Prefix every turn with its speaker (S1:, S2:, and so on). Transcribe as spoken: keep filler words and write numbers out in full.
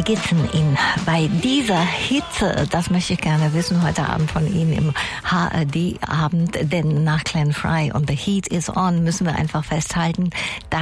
S1: geht's denn Ihnen bei dieser Hitze? Das möchte ich gerne wissen heute Abend von Ihnen im H R D-Abend, denn nach Glenn Frey und The Heat is On müssen wir einfach festhalten,